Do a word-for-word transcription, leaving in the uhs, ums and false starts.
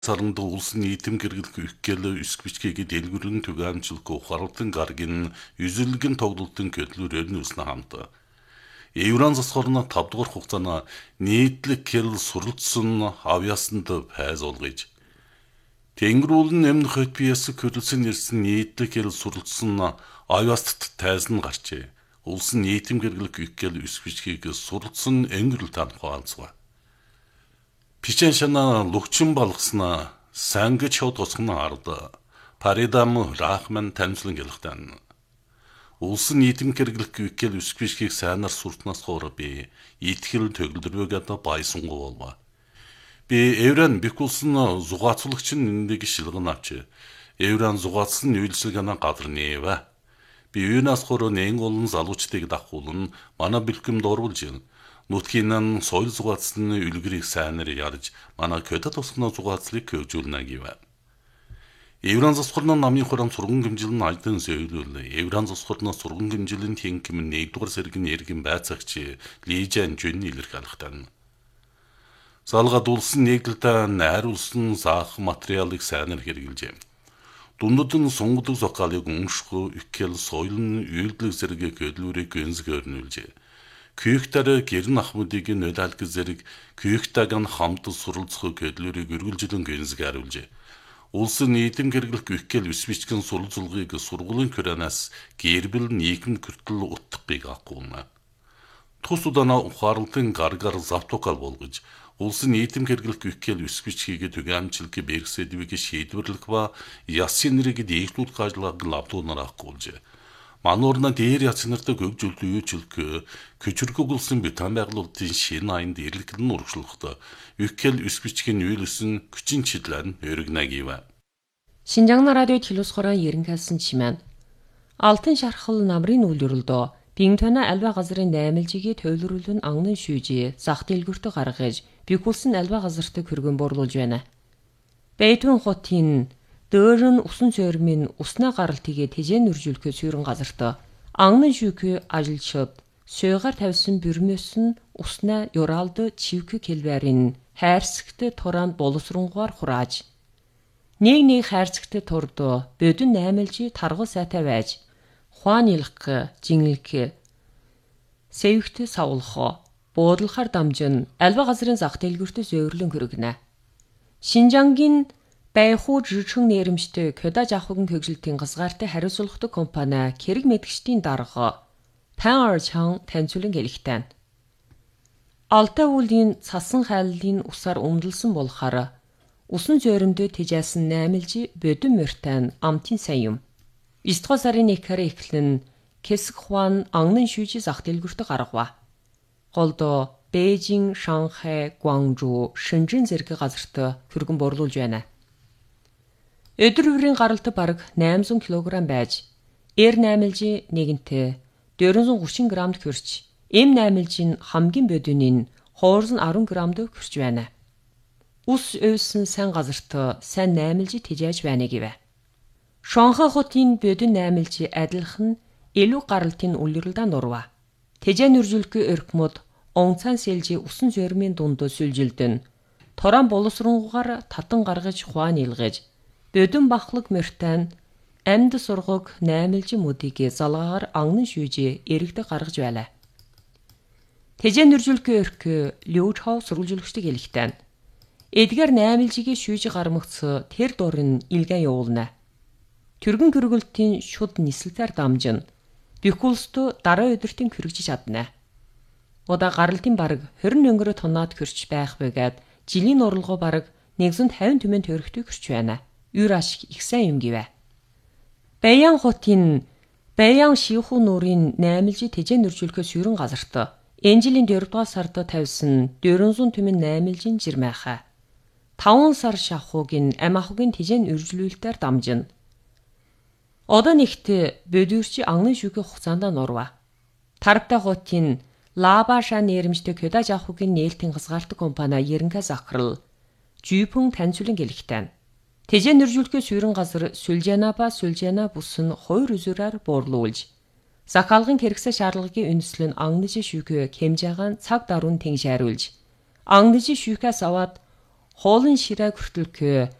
сарында улсын нийтэм гэргэлэх үхгэл үск бичгийг дэлгүрэн түгээмжлэх ухаалтан гаргин yüzülgün тоглолтын көдлөрөөр нүснэ хамт. Евран засхорна тав дугаар хугацаана нийтлэг гэрэл суралцсан авьяасанд пайз олгож. Тэнгэрүүлэн эмнэх хөт биес көрөлсөн ирсэн нийтлэг гэрэл суралцсан авьяаст тайзан гарчээ. Улсын нийтэм гэргэлэх үхгэл үск бичгийг суралцсан энгэрэл танхаанцгаа. Пичэн шана лugчин балгасна сангич хот осгоно ард паридам рахман танцлан гэлхтэн. Улсын нийтэм гэргэлэх үхгэл үск бичгийг сайнаар суртнаас хоор би итгэл төгөлдрөөгээд байсангуу болва. Би Евран бикулсын зугаацуулагч нэндийг шилгэн авч Евран зугаацсан үйлсэлгэнэ гадар нээвэ. Би юунаас хоор нэн олон залуучдыг дахуулн манай бэлгэм дурвулж нутгийнан соёл зугаацны үлгэрийг сайнаар ярьж манай көдөд тусгана зугаацлыг хөгжүүлнэ гэв. Евран засхорны намын хурам сурган гэмжилэн айдан сөйлөл Евран засхорны сурган гэмжилэн тэнкэм нэгдүгээр сэргэн эргэн байцаагч Лижан Жүн илэрх алхтан. Залгаад улсын нийтлэлтэй найруулсан заах материалыг сайнаар хэрэгжилжээ. Дундад нь сунгдаг зохиолыг унших, үхгэл соёлын үйлдэл зэрэг көдлүүрийг гэнзгөрнүүлжээ. Күйхтэр гэрн ахмадыг нөлөөлөх зэрэг күйхтаг нь хамт суралцах көдлүүрийг үргэлжлэн гэнзгээрүүлжээ. Улсын нийтэм гэргэлэх үхгэл үс бичгэн суралцлагыг сургуулийн küranаас гэрбэл нийгэм хүртэл утгыг авахгүйна. Тус удаана ухаарлын гаргаар завтукал болгож улсын нийтэм гэргэлэх үхгэл үс бичгийг түгээмжлэх бэрхсэдвийг шийдвэрлэх ба ясын нэрийг дээшлүүлэх ажлыг лавдуунаар авахгүйжээ. Мануурна дээр яцнартай хөгжүүлэлт үйчилэх küçülgük улсын бетон байгуулалтын шинэ аянд ирлэхлэн урагшлахад үхгэл үс бичгийн үйлсэн күчин чиглэн өргөнэ гэв. Шинжаан радио телевизхороо ерөнхийлсэн чимээн. Алтан шархал намрын үйлрэлдөө Бинтона альва газрын наймалжигийн төлөвлөрүүлэн анган шүүжээ зах дэлгүртө гаргаж бикулсын альва газарт хөргөн борлуулж байна. Бэйтун хотын дөөрн усан цөөрмийн уснаа гаралтыгээ тэжээн үржүүлэхээ сүйрэн газарт анган шүүхээ ажилчид сөйгээр тавьсан бүрмөөс нь уснаа юралд чивхэ келбэрийн хайрцагт туран боловсронгоор хурааж нэг нэг хайрцагт турд бодин наймалжи таргал сайтай байж хуанилх жинглэх сэвхт савлах буудлахаар дамжин альва газрын зах дэлгүртө зөөрлөн хөргөнэ. Шинжангийн байхуу жижигхэн нэрэмжтэй Кёда жахугийн хөгжилтийн газгаартай хариуцлагатай компани хэрэг мэдгчдийн дарга Пан Орчан танцуулан гэлэхтэн. Алтай үүлийн цасан хайллын усаар өмдөлсөн болохоор усан зөөрөндөө тэжээсэн наймалжи бодин мөртэн амтын сайн юм. Истгоо сарын нэхэрэ эхлэн Кэсэг хуан анган шүүжи зах дэлгүртө гаргава. Голдо Бээжин, Шанхай, Гуанчжоу, Шэнжэн зэрэг газарт хөргөн борлуулж байна. Өдөр бүрийн гаралт бараг найман килограмм байж, эр наймалжи нэгэнтээ дөрвөн гурван граммд хүрч, эм наймалжийн хамгийн бодинын хоорон арван граммд хүрч байна. Ус өвсөн сайн газарт сайн наймалжи тэжээж байна гэвэ. Шанхай хотын бодин наймалжи адилхан илүү гаралтын үлрэлдэ нурва. Тэжээн үржүүлэхээ өрхмөд онцан сэлжи усан зөрмийн дунд сүлжилдэн торон боловсронгоор татан гаргаж хуан илгэж бодин бахлаг мөртэн амьд сургаг наймалжи мөдийг залгаагаар анган шүүжээ эрэгдэ гаргаж байлаа. Тэжээн үржүүлэхээ өрхөө Лючхоо сурвалжуулагчдыг хэлэхтэн. Эдгээр наймалжигийн шүүжи гармагц тэр дурын илгэн явуулна. Түргэн гэргэлтийн шуд нислэлээр дамжин бикулсту дараа өдөртийн хөргөж чадна. Удаа гаралтын бараг хорин өнгөрө тоноод хөрч байх байгаад жилийн уралгоо бараг нэг зуун тавин түмэн төрөхтэй хөрч байна. Юр ашиг их сайн юм гэвэ. Баян хотын Баян шихүү нуурын наймалжи тэжээн үржүүлэхээ сүйрэн газарт энэ жилийн дөрөвдүгээр сард тавьсан дөрвөн түмэн наймалжийн жирмайха. таван сар шахуугийн амахугийн тэжээн үржүүлэлтээр дамжин. Одоо нэгт бодүрчи анган шүүхээ хугацаанд нурва. Тарптай хотын Лабаша нэрэмжтэй Кёда жахугийн нээлтийн хязгаарлалт компани ерөнхий захирал Жүйпэн танцуулан гэлэхтэн. Тэжээн үржүүлэхээ сүйрэн газар Сүлжанаба Сүлжана бүс нь хоёр үзүүрээр буурлуулж захиалгын хэрэгсэл шаардлагын үндэслэн анган шүүхээ хэмжээгээр цаг даруун тэншээруулж анган шүүхээс аваад хуулан ширээ хүртэл кö